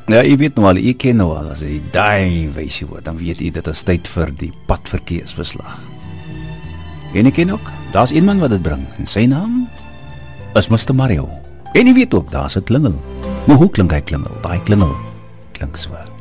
Ja, jy weet nou al, jy ken nou al, as jy daai wysie hoor, dan weet jy dit is tyd vir die padverkeersverslag. En jy ken ook, daar's een man wat dit bring, en sy naam is Mr. Mario. En jy weet ook, daar's 'n klingel. Maar hoe klink hy klingel? Daai klingel klink so.